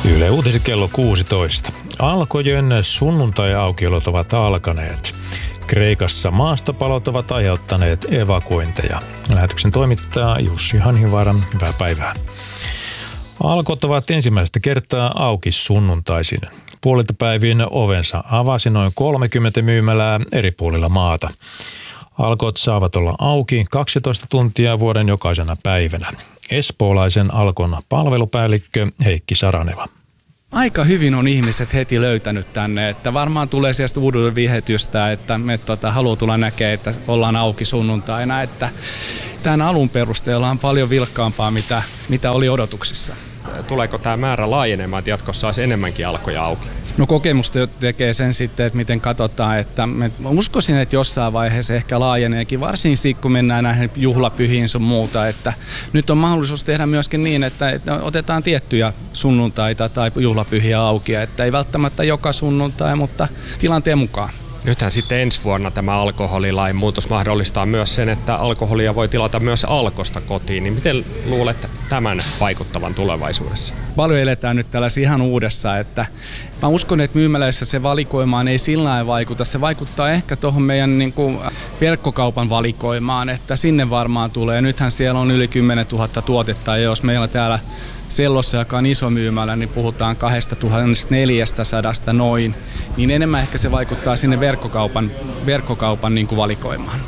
Yle Uutiset kello 16. Alkojen sunnuntai-aukiolot ovat alkaneet. Kreikassa maastopalot ovat aiheuttaneet evakuointeja. Lähetyksen toimittaa Jussi Hanhivaara. Hyvää päivää. Alkot ovat ensimmäistä kertaa auki sunnuntaisin. Puolilta päivin ovensa avasi noin 30 myymälää eri puolilla maata. Alkot saavat olla auki 12 tuntia vuoden jokaisena päivänä. Espoolaisen Alkon palvelupäällikkö Heikki Saraneva. Aika hyvin on ihmiset heti löytänyt tänne, että varmaan tulee sieltä uudelleen vihetystä, että me haluaa tulla näkemään, että ollaan auki sunnuntaina, että tämän alun perusteella on paljon vilkkaampaa, mitä oli odotuksissa. Tuleeko tämä määrä laajenemaan, että jatkossa olisi enemmänkin alkoja auki? No kokemusta tekee sen sitten, että miten katsotaan, että uskoisin, että jossain vaiheessa ehkä laajeneekin, varsinkin kun mennään näihin juhlapyhiin sun muuta, että nyt on mahdollisuus tehdä myöskin niin, että otetaan tiettyjä sunnuntaita tai juhlapyhiä auki, että ei välttämättä joka sunnuntai, mutta tilanteen mukaan. Nythän sitten ensi vuonna tämä alkoholilain muutos mahdollistaa myös sen, että alkoholia voi tilata myös Alkosta kotiin. Niin miten luulet tämän vaikuttavan tulevaisuudessa? Paljon eletään nyt tällaisia ihan uudessa, että mä uskon, että myymäläissä se valikoimaan ei sillä lailla vaikuta. Se vaikuttaa ehkä tuohon meidän verkkokaupan valikoimaan, että sinne varmaan tulee. Nythän siellä on yli 10 000 tuotetta ja jos meillä täällä Sellossa, joka on iso myymälä, niin puhutaan 2400 noin, niin enemmän ehkä se vaikuttaa sinne verkkokaupan valikoimaan.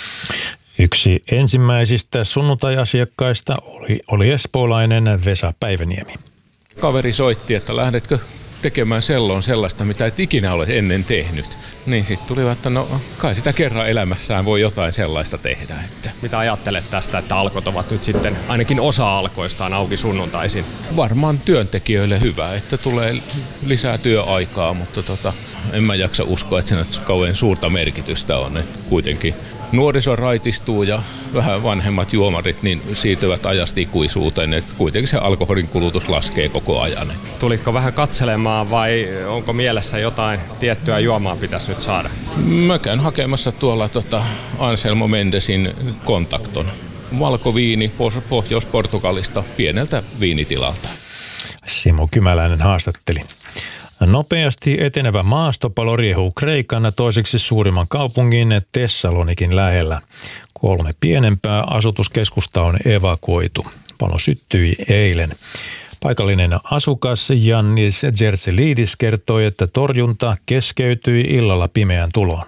Yksi ensimmäisistä sunnuntai-asiakkaista oli espoolainen Vesa Päiväniemi. Kaveri soitti, että lähdetkö tekemään Selloon sellaista, mitä et ikinä ole ennen tehnyt. Niin sitten tuli, että no kai sitä kerran elämässään voi jotain sellaista tehdä. Että. Mitä ajattelet tästä, että Alkot ovat nyt sitten ainakin osa Alkoistaan auki sunnuntaisin? Varmaan työntekijöille hyvä, että tulee lisää työaikaa, mutta en mä jaksa uskoa, että sen kauhean suurta merkitystä on. Että kuitenkin nuoriso raitistuu ja vähän vanhemmat juomarit niin siirtyvät ajasta ikuisuuteen, että kuitenkin se alkoholin kulutus laskee koko ajan. Tulitko vähän katselemaan vai onko mielessä jotain tiettyä juomaa pitäisi nyt saada? Mä käyn hakemassa tuolla Anselmo Mendesin Kontakton. Valkoviini Pohjois-Portugalista pieneltä viinitilalta. Simo Kymäläinen haastatteli. Nopeasti etenevä maastopalo riehuu Kreikan toiseksi suurimman kaupungin Thessalonikin lähellä. 3 pienempää asutuskeskusta on evakuoitu. Palo syttyi eilen. Paikallinen asukas Yannis Gerselidis kertoi, että torjunta keskeytyi illalla pimeään tuloon.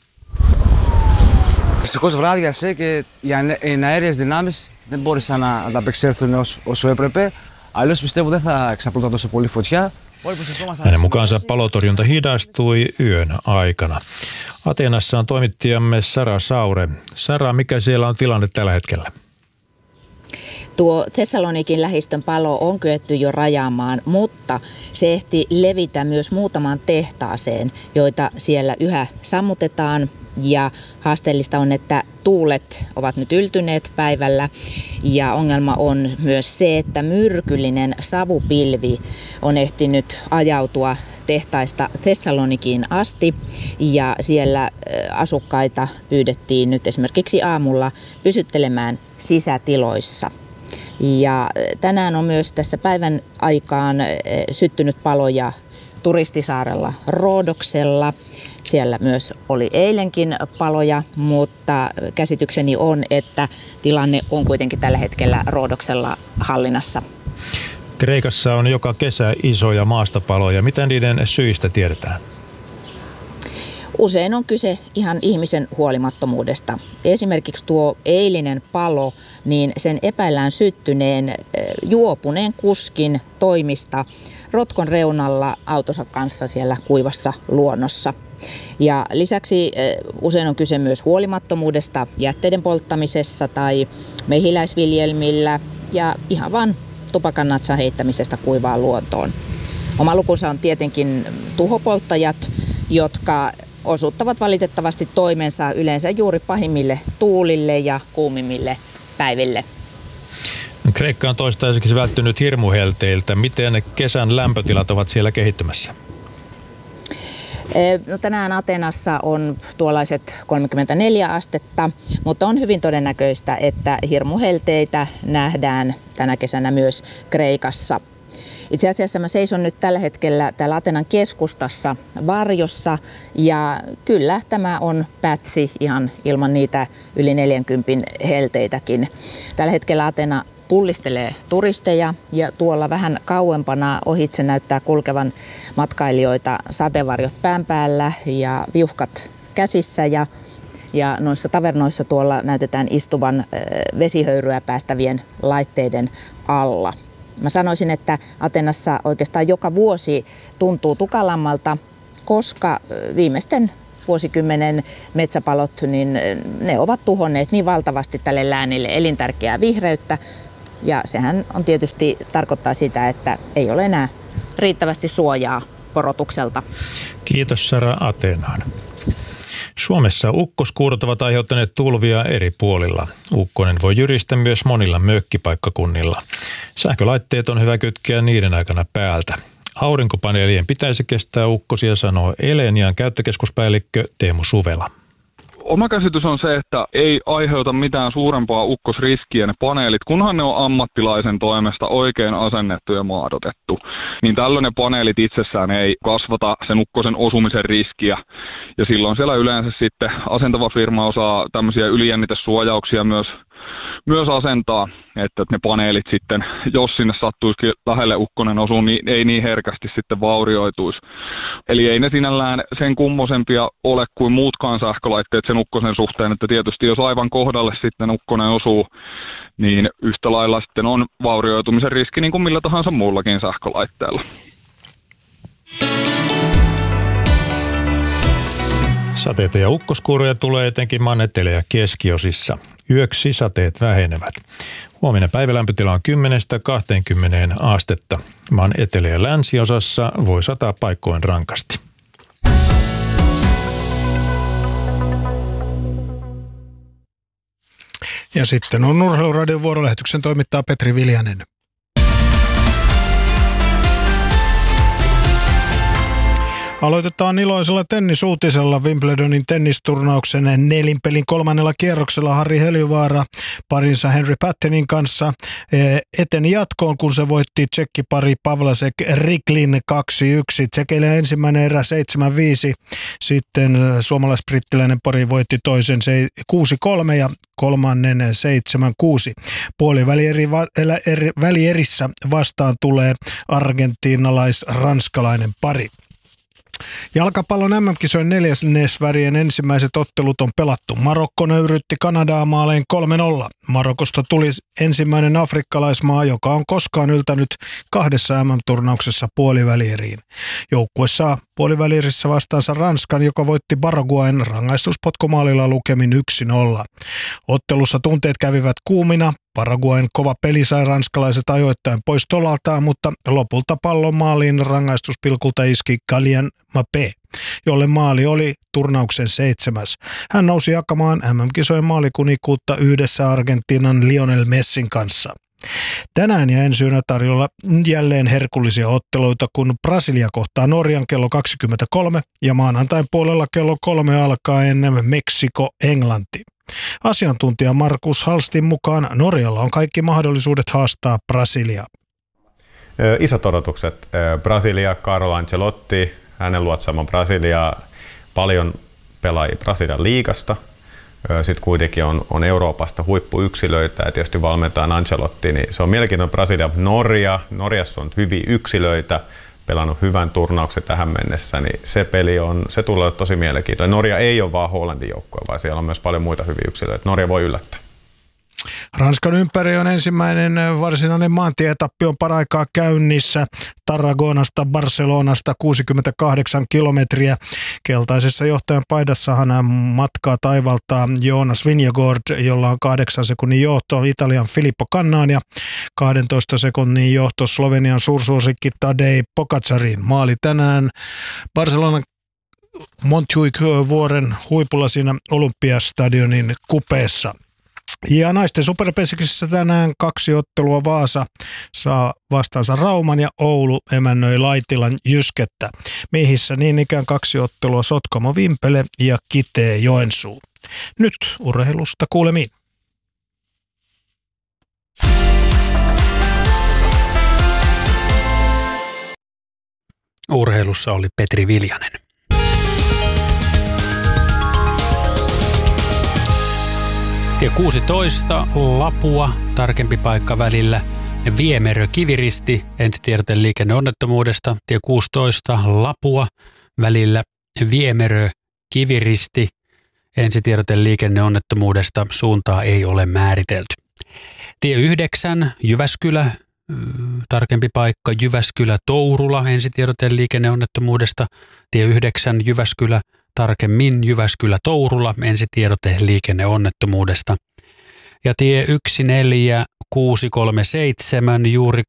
Δυστυχώς βράδιασε και οι αέριες δυνάμεις δεν μπόρεσαν να ανταπεξέλθουν όσο έπρεπε. Αλλιώς πιστεύω δεν θα εξαπλώταν τόσο πολύ φωτιά. Hänen mukaansa palotorjunta hidastui yön aikana. Ateenassa on toimittajamme Sara Saure. Sara, mikä siellä on tilanne tällä hetkellä? Tuo Thessalonikin lähistön palo on kyetty jo rajaamaan, mutta se ehti levitä myös muutamaan tehtaaseen, joita siellä yhä sammutetaan. Ja haasteellista on, että tuulet ovat nyt yltyneet päivällä ja ongelma on myös se, että myrkyllinen savupilvi on ehtinyt ajautua tehtaista Thessalonikiin asti ja siellä asukkaita pyydettiin nyt esimerkiksi aamulla pysyttelemään sisätiloissa. Ja tänään on myös tässä päivän aikaan syttynyt paloja turistisaarella Roodoksella. Siellä myös oli eilenkin paloja, mutta käsitykseni on, että tilanne on kuitenkin tällä hetkellä Roodoksella hallinnassa. Kreikassa on joka kesä isoja maastopaloja. Mitä niiden syistä tiedetään? Usein on kyse ihan ihmisen huolimattomuudesta. Esimerkiksi tuo eilinen palo, niin sen epäillään syttyneen juopuneen kuskin toimista rotkon reunalla autonsa kanssa siellä kuivassa luonnossa. Ja lisäksi usein on kyse myös huolimattomuudesta jätteiden polttamisessa tai mehiläisviljelmillä ja ihan vain tupakannatsan heittämisestä kuivaan luontoon. Oma lukunsa on tietenkin tuhopolttajat, jotka osuuttavat valitettavasti toimensa yleensä juuri pahimmille tuulille ja kuumimmille päiville. Kreikka on toistaiseksi välttynyt hirmuhelteiltä. Miten kesän lämpötilat ovat siellä kehittymässä? No, tänään Ateenassa on tuollaiset 34 astetta, mutta on hyvin todennäköistä, että hirmuhelteitä nähdään tänä kesänä myös Kreikassa. Itse asiassa mä seison nyt tällä hetkellä täällä Atenan keskustassa varjossa ja kyllä tämä on pätsi ihan ilman niitä yli 40 helteitäkin. Tällä hetkellä Atena pullistelee turisteja ja tuolla vähän kauempana ohitse näyttää kulkevan matkailijoita sateenvarjot pään päällä ja viuhkat käsissä ja noissa tavernoissa tuolla näytetään istuvan vesihöyryä päästävien laitteiden alla. Mä sanoisin, että Atenassa oikeastaan joka vuosi tuntuu tukalammalta, koska viimeisten vuosikymmenen metsäpalot, niin ne ovat tuhonneet niin valtavasti tälle läänille elintärkeää vihreyttä. Ja sehän on tietysti tarkoittaa sitä, että ei ole enää riittävästi suojaa porotukselta. Kiitos Sara Atenaan. Suomessa ukkoskuurot ovat aiheuttaneet tulvia eri puolilla. Ukkonen voi jyristä myös monilla mökkipaikkakunnilla. Sähkölaitteet on hyvä kytkeä niiden aikana päältä. Aurinkopaneelien pitäisi kestää ukkosia, sanoo Elenian käyttökeskuspäällikkö Teemu Suvela. Oma käsitys on se, että ei aiheuta mitään suurempaa ukkosriskiä ne paneelit, kunhan ne on ammattilaisen toimesta oikein asennettu ja maadotettu. Niin tällöin ne paneelit itsessään ei kasvata sen ukkosen osumisen riskiä. Ja silloin siellä yleensä sitten asentava firma osaa tämmöisiä ylijännitesuojauksia myös asentaa, että ne paneelit sitten, jos sinne sattuisikin lähelle ukkonen osuu, niin ei niin herkästi sitten vaurioituisi. Eli ei ne sinällään sen kummosempia ole kuin muutkaan sähkölaitteet sen ukkosen suhteen, että tietysti jos aivan kohdalle sitten ukkonen osuu, niin yhtä lailla sitten on vaurioitumisen riski niin kuin millä tahansa muullakin sähkölaitteella. Sateita ja ukkoskuuroja tulee etenkin maan etelä- ja keskiosissa. Yöksi sateet vähenevät. Huomenna päivälämpötila on 10–20 astetta. Maan etelä- ja länsiosassa voi sataa paikkoin rankasti. Ja sitten on Urheiluradion vuorolähetyksen toimittaja Petri Viljanen. Aloitetaan iloisella tennisuutisella. Wimbledonin tennisturnauksen nelinpelin 3. kierroksella Harri Heliövaara parinsa Henry Pattenin kanssa eteni jatkoon, kun se voitti tsekkipari Pavlasek Riklin 2-1. Tsekeillä ensimmäinen erä 7-5. Sitten suomalais-brittiläinen pari voitti toisen 6-3 ja kolmannen 7-6. Puolivälierissä vastaan tulee argentiinalais-ranskalainen pari. Jalkapallon MM-kisojen neljännesvärien ensimmäiset ottelut on pelattu. Marokko nöyrytti Kanadaa maalein 3-0. Marokosta tuli ensimmäinen afrikkalaismaa, joka on koskaan yltänyt 2 MM-turnauksessa puolivälieriin. Joukkue saa puolivälierissä vastaansa Ranskan, joka voitti Paraguayn rangaistuspotkumaalilla lukemin 1-0. Ottelussa tunteet kävivät kuumina. Paraguayn kova peli sai ranskalaiset ajoittain pois tolaltaan, mutta lopulta pallon maaliin rangaistuspilkulta iski Kylian Mbappé, jolle maali oli turnauksen 7. Hän nousi jakamaan MM-kisojen maalikuninkuutta yhdessä Argentiinan Lionel Messin kanssa. Tänään ja ensi yönä tarjolla jälleen herkullisia otteluita, kun Brasilia kohtaa Norjan kello 23 ja maanantain puolella kello 3 alkaen Meksiko-Englanti. Asiantuntija Markus Halstin mukaan Norjalla on kaikki mahdollisuudet haastaa Brasiliaa. Isot odotukset. Brasilia, Carlo Ancelotti, hänen luotsaamaan Brasiliaa, paljon pelaajia Brasilian liigasta. Sitten kuitenkin on Euroopasta huippuyksilöitä ja tietysti valmentaan Ancelotti, niin se on mielenkiintoinen Brasilia. Norjassa on hyviä yksilöitä, pelannut hyvän turnauksen tähän mennessä, niin se tulee tosi mielenkiintoinen. Norja ei ole vaan Hollandin joukkue, vaan siellä on myös paljon muita hyviä yksilöitä. Norja voi yllättää. Ranskan ympäri on ensimmäinen varsinainen maantieetappi on paraikaa käynnissä. Tarragonasta Barcelonasta 68 kilometriä. Keltaisessa johtajan paidassahan matkaa taivaltaa Jonas Vingegaard, jolla on 8 sekunnin johto Italian Filippo Cannaan ja 12 sekunnin johto Slovenian suursuosikki Tadej Pogačarin. Maali tänään Barcelonan Montjuic-vuoren huipulla siinä Olympiastadionin kupeessa. Ja naisten superpesiksissä tänään 2 ottelua. Vaasa saa vastaansa Rauman ja Oulu emännöi Laitilan Jyskettä. Miehissä niin ikään 2 ottelua Sotkamo Vimpele ja Kitee Joensuu. Nyt urheilusta kuulemiin. Urheilussa oli Petri Viljanen. Tie 16 Lapua, tarkempi paikka välillä Viemerö-Kiviristi, ensitiedote liikenneonnettomuudesta. Tie 16 Lapua välillä Viemerö-Kiviristi, ensitiedote liikenneonnettomuudesta. Suuntaa ei ole määritelty. Tie 9 Jyväskylä, tarkempi paikka Jyväskylä-Tourula, ensitiedote liikenneonnettomuudesta. Tie 9 Jyväskylä, tarkemmin Jyväskylä-Tourula, ensitiedote liikenneonnettomuudesta. Ja tie 14637 juuri